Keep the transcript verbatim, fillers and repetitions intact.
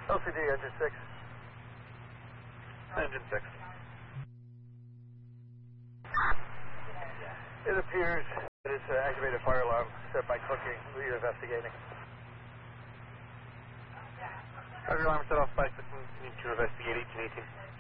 L C D, engine six. Engine six. It appears that it's an activated fire alarm set by cooking. We are investigating. Fire alarm set off by cooking. Need to investigate eighteen eighteen.